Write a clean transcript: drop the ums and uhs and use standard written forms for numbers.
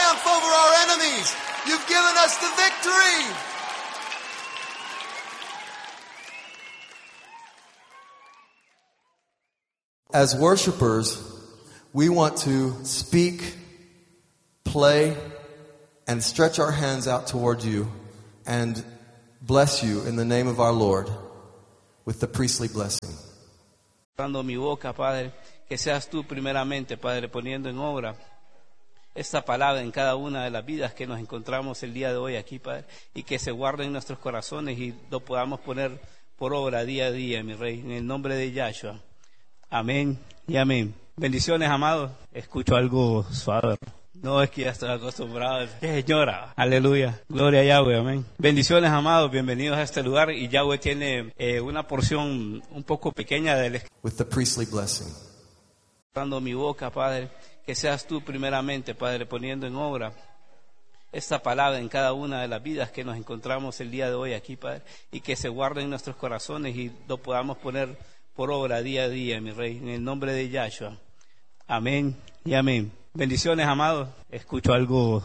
triumph over our enemies. You've given us the victory. As worshipers, we want to speak, play, and stretch our hands out toward you and bless you in the name of our Lord with the priestly blessing. Dando mi boca, Padre, que seas tú primeramente, Padre, poniendo en obra esta palabra en cada una de las vidas que nos encontramos el día de hoy aquí, Padre, y que se guarde en nuestros corazones y lo podamos poner por obra día a día, mi Rey, en el nombre de Yahshua. Amén y amén. Bendiciones, amados. Escucho algo suave. No, es que ya estoy acostumbrado. Señora, aleluya. Gloria a Yahweh, amén. Bendiciones, amados. Bienvenidos a este lugar. Y Yahweh tiene una porción un poco pequeña del with the priestly blessing. Dando mi boca, Padre, que seas tú primeramente, Padre, poniendo en obra esta palabra en cada una de las vidas que nos encontramos el día de hoy aquí, Padre, y que se guarde en nuestros corazones y lo podamos poner por obra día a día, mi Rey, en el nombre de Yahshua. Amén y amén. Bendiciones, amados. Escucho algo